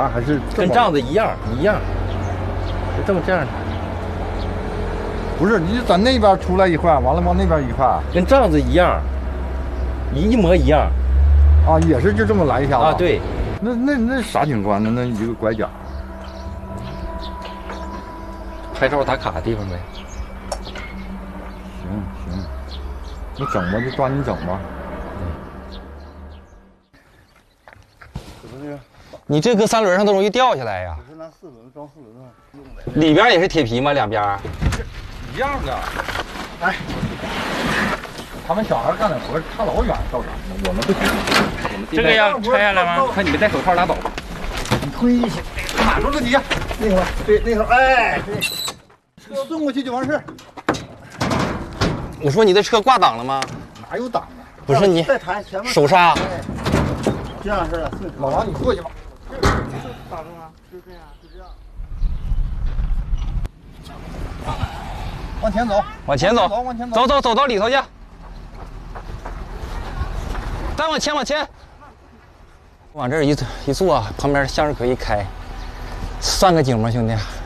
大还是跟帐子一样，就这样的。 不是，你就在那边出来一块，完了往那边一块， 跟帐子一样，一模一样。 啊，也是就这么来一下子啊，对。 那啥景观呢？那一个拐角。 拍照打卡的地方呗。 行，你整吧，就抓紧整吧。 你这搁3轮上都容易掉下来呀。 我是拿4轮装4轮上用的。 里边也是铁皮吗？两边？ 一样的。哎，他们小孩干的活差老远到哪呢？我们不行。 这个要拆下来吗？看你们戴手套拉倒。 你推一下，马住自己，那头对，那头，哎，对，车送过去就完事。 我说你的车挂档了吗？ 哪有档啊？ 不是你再抬前面手刹。 这样式的，老王你过去吧。 打中啊，就这样，就这样。 往前走， 往前走， 往前走， 走到里头去。再往前。往这儿一坐，旁边向日葵一开，算个景吗，兄弟？